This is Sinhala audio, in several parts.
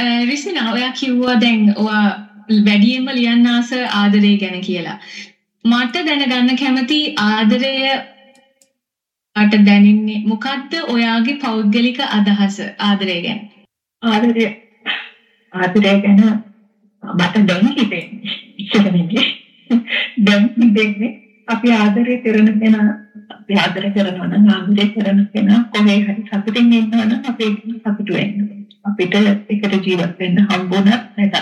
රිසිනා ඔයා කිව්වා දැන් ඔයා වැඩියෙන්ම ලියන්න ආස ආදරය ගැන කියලා. මට දැනගන්න කැමති ආදරය අට දැනෙන්නේ මොකද්ද ඔයාගේ පෞද්ගලික අදහස ආදරය ගැන? ආදරය ගැන මට දැන් හිතෙන්නේ ඉස්සරහදී දැන් හිතෙන්නේ අපි ආදරය කරන කෙනා අපි ආදරය කරනවා නම් ආදරය කරන කෙනා කොහේ හරි සතුටින් ඉන්නවා නම් අපි සතුටු වෙන්න අපිට එකට ජීවත් වෙන්න හම්බුණත් නැතත්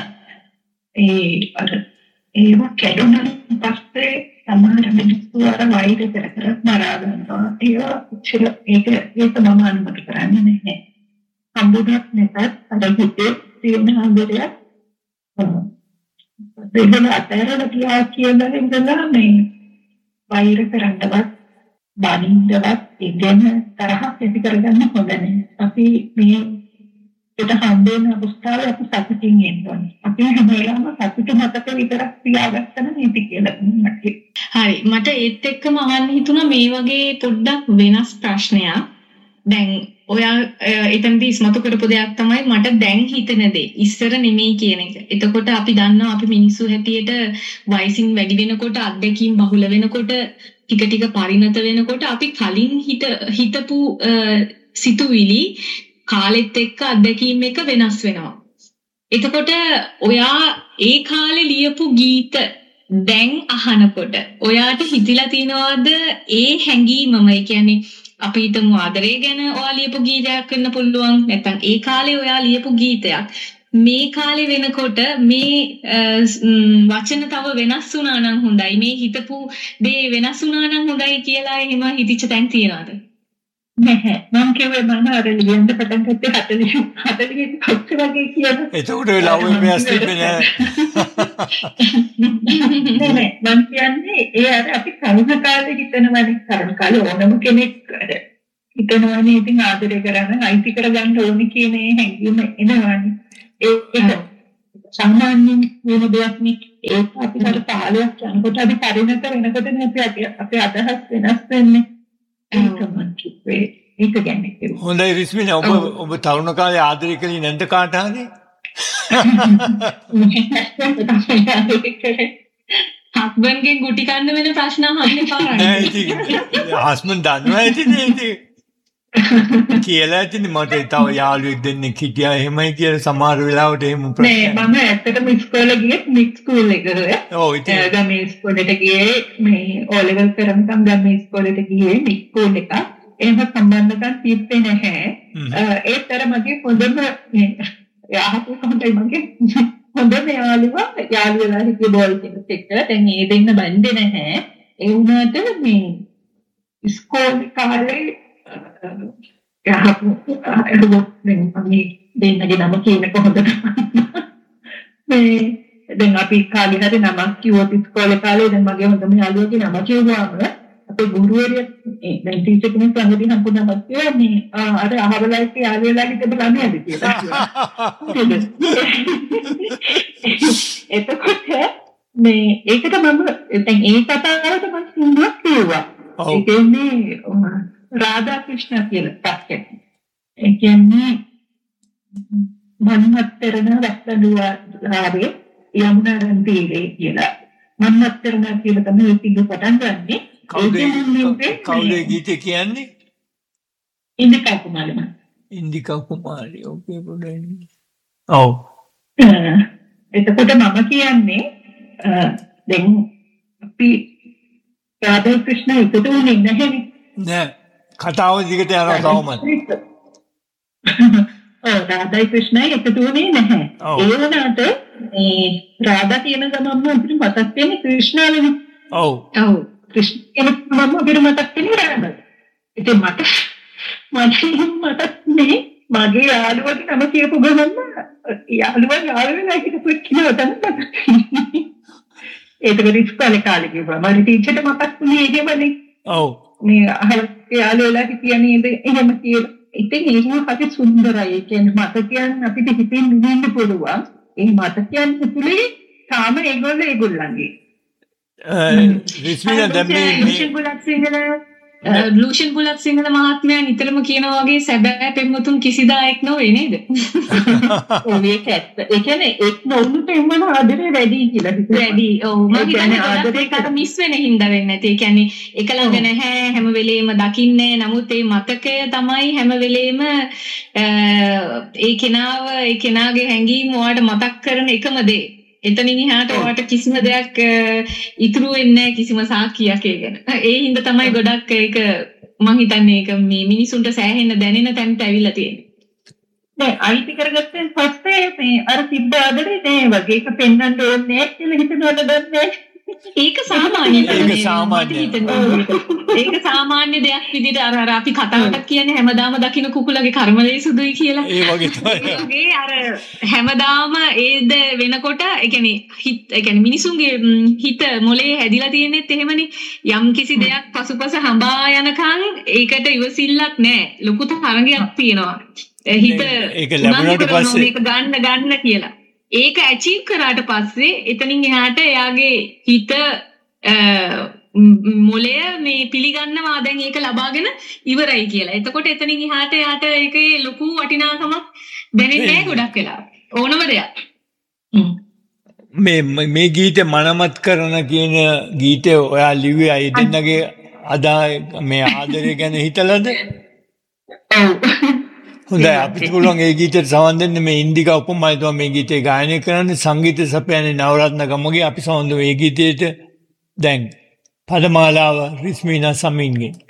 ඒව කැඩුණාන් පස්සේ සමහර මිනිස්සු අර වෛර කර මරා ගන්නවා ඒක මම අනුමත කරන්නේ නැහැ හම්බුණත් නැතත් අර හිතේ තියෙන ආදරය දෙන්න අතරට ගියා කියලා ඉඳලා මේ වෛර කරන්නවත් බනින්නවත් ඒ ගැන තරහක් ඇති කරගන්න හොඳ නැහැ. අපි මේ ඒට හම්බෙන අවස්ථාවේ අපි සතුටින් ඉන්න ඕනේ. අපි හැම වෙලාවම සතුට මතක විතරක් තියාගන්න නීති කියලා මට. හරි. මට ඒත් එක්කම අහන්න හිතුණා මේ වගේ පොඩ්ඩක් වෙනස් ප්‍රශ්නයක්. දැන් ඔයා එතනදී ඉස්මතු කරපු දෙයක් තමයි මට දැන් හිතෙන දේ. ඉස්සර නෙමෙයි කියන එක. එතකොට අපි දන්නවා අපි මිනිස්සු හැටියට වයසින් වැඩි වෙනකොට අත්දැකීම් බහුල වෙනකොට ටික ටික පරිණත වෙනකොට අපි කලින් හිතපු සිතුවිලි කාලෙත් එක්ක අත්දැකීම් එක වෙනස් වෙනවා. එතකොට ඔයා ඒ කාලේ ලියපු ගීත දැන් අහනකොට ඔයාට හිතිලා තියනවාද ඒ හැඟීමම? ඒ කියන්නේ අපි හිතමු ආදරය ගැන ඔයා ලියපු ගීතයක් වෙන්න පුළුවන්. නැත්නම් ඒ කාලේ ඔයා ලියපු ගීතයක් මේ කාලේ වෙනකොට මේ වචන තව වෙනස් වුණා නම් හොඳයි. මේ හිතපු දේ වෙනස් වුණා නම් හොඳයි කියලා එහෙම හිතිච්ච තැන් තියනවාද? නැහැ. මම කියුවේ මම අර ලියන්න පටන් ගත්තේ 40 කොච්චර වගේ කියලා. එතකොට වෙලාවෙ වෙනස් වෙන්නේ නැහැ. නෑ මම කියන්නේ ඒ අර අපි කරුණ කාලේ හිතනවානේ කරුණ කාලේ ඕනම කෙනෙක් හිතනවානේ ඉතින් ආදරය කරන්න අයිති කරගන්න ඕනේ කියන හැඟීම එනවානේ. ඒක සාමාන්‍යයෙන් වෙන දෙයක් නෙක් ඒක අපිට පාලයක් යනකොට අපි පරිණත වෙනකොටනේ අපි අදහස් වෙනස් වෙන්නේ. ඒක ගැන හොඳයි රිස්මිනා ඔබ තරුණ කාලේ ආදරය කළේ නැද්ද කාට හරි? හස්බන්ඩ්ගෙන් ගුටි කන්න වෙන ප්‍රශ්න අහන්න එපා. නෑ ඉතින් හස්බන්ඩ් දන්නවා ඉතින් කියලා ඉතින් මට තව යාළුවෙක් දෙන්නෙක් හිටියා එහෙමයි කියලා සමහර වෙලාවට එහෙම ප්‍රශ්න නෑ මම ඇත්තටම ඉස්කෝලේ ගියේ මික්ස් ස්කූල් එකකට. ඔව් ඉතින් ගමේ ඉස්කෝලේට ගියේ මේ O level කරනකම් ගමේ ඉස්කෝලේට ගියේ මික්ස් ස්කූල් එක. එහෙම සම්බන්ධකම් තිබ්බේ නැහැ. ඒතර මගේ හොඳම යහපත් කොහොමදයි මගේ හොඳම යාළුවා හිටිය බෝල් කෙනෙක් එක්ක දැන් ඒ දෙන්න බැඳේ නැහැ. ඒ වුණාට මේ ඉස්කෝලේ කාලේ දෙන්නගේ නම කියන කොහොමද මේ දැන් අපි කාලේ හරි නමක් කිව්වොත් ඉස්කෝලේ කාලේ දැන් මගේ හොඳම යාළුවගේ නම කිව්වම අපේ ගුරුවරිය දැන් ටීචර් කෙනෙක් ළඟදී හම්බුනම කිව්වා මේ අර අහවලයිට යාළුවලාගේ තිබුණා නේද කියලා. එතකොට මේ ඒකට මම දැන් ඒ කතාවට මම සිංහලට කිව්වා. ඒ කියන්නේ රාධා ක්‍රිෂ්ණ කියලා තාක්ෂණය. ඒ කියන්නේ මන්මත්තරන වැස්සඩුවාවේ යමුනා තීරේ කියලා. මන්මත්තරන කියලා තමයි පිටු පටන් ගන්නෙ. කවුද ගීතේ කියන්නේ? ඉන්දිකා කුමාරි. ඉන්දිකා කුමාරි. ඕකේ පොඩ්ඩක්. ඔව්. එතකොට මම කියන්නේ දැන් අපි රාධා ක්‍රිෂ්ණ එකතු වෙන්නේ නැහැනේ. නෑ. කතාව දිගට යනවා තවමත්. රාධා ක්‍රිෂ්ණයි එකතු වෙන්නේ නැහැ. ඒ වුණාට මේ රාධා කියන ගමන්ම අපිට මතක් වෙන්නේ ක්‍රිෂ්ණානේ. ඔව්. ඔව්. ක්‍රිෂ්ණ කියන ගමන්ම අපිට මතක් වෙන්නේ රාධා. ඉතින් මට නේ මගේ යාළුවගේ නම කියපු ගමන්ම යාළුවා හිටපු කෙනා තමයි. ඒක ඉස්කෝලේ කාලේ කිව්වා. මම ටීචර්ට මතක් වුණේ ඒකමනේ. ඔව්. මේ යාළුවලා කියන්නේ එහෙම කියලා. ඉතින් ඒක හරි සුන්දරයි. ඒ කියන්නේ මතකයන් අපිට හිතින් නිදින්න පුළුවන්. ඒ මතකයන් තුලේ තාම ඒගොල්ලන්ගේ. රිස්මිනා දැන් මේ ලූෂන් බුලත් සිංහල මහත්මයා නිතරම කියනවා වගේ සැබෑ පෙම්වතුන් කිසිදායෙක් නොවේ නේද? ඔව් ඒක ඇත්ත. ඒ කියන්නේ එක් නොවුණු පෙම්වන ආදරේ වැඩි කියලා හිතනවා. වැඩි. ඔව් මම හිතන්නේ ආදරේකට මිස් වෙන හින්දා වෙන්නේ නැති. ඒ කියන්නේ එක ළඟ නැහැ හැම වෙලේම දකින්නේ. නමුත් ඒ මතකය තමයි හැම වෙලේම ඒ කෙනාගේ හැඟීම් ඔයාලට මතක් කරන එකම දේ. එතනින් එහාට ඔයාලට කිසිම දෙයක් ඉතුරු වෙන්නේ නැහැ කිසිම සාක්කියක් ඒ ගැන. ඒ හින්දා තමයි ගොඩක් ඒක මම හිතන්නේ ඒක මේ මිනිසුන්ට සෑහෙන්න දැනෙන තැනට ඇවිල්ලා තියෙන්නේ. දැන් අයිති කරගත්තෙන් පස්සේ මේ අර තිබ්බ ආදරේ නෑ වගේ ඒක පෙන්වන්න ඕනේ නෑ කියලා හිතනවද දන්නේ. ඒක සාමාන්‍ය ඒක සාමාන්‍ය දෙයක් විදිහට අර අපි කතාවට කියන්නේ හැමදාම දකින්න කුකුලගේ කර්මලේ සුදුයි කියලා. ඒ වගේ තමයි. ඒ අර හැමදාම ඒද වෙනකොට ඒ කියන්නේ මිනිසුන්ගේ හිත මොලේ හැදිලා තියෙනෙත් එහෙමනේ. යම් කිසි දෙයක් පසුපස හඹා යනකම් ඒකට ඉවසිල්ලක් නැහැ. ලොකු තරංගයක් තියෙනවා. හිත ඒක ලැබුණාට පස්සේ මේක ගන්න කියලා. ඒක ඇචීව් කරාට පස්සේ එතනින් එහාට එයාගේ හිත මොලය මේ පිළිගන්නවා දැන් ඒක ලබාගෙන ඉවරයි කියලා. එතකොට එතනින් එහාට එයාට ඒකේ ලොකු වටිනාකමක් දැනෙන්නේ නැහැ ගොඩක් වෙලාවට. ඕනම දෙයක්. මේ ගීතේ මනමත් කරන කියන ගීතේ ඔයා ලිව්වේ අය දෙන්නගේ මේ ආදරය ගැන හිතලාද? හොඳයි අපිට පුළුවන් ඒ ගීතයට සවන් දෙන්න මේ ඉන්දිකා උපමායි තමයි මේ ගීතේ ගායනය කරන්නේ සංගීත සපයන්නේ නවරත්න ගමගේ අපි සවන් දෙමු මේ ගීතයට දැන් පදමාලාව රිස්මිනා සමින්ගේ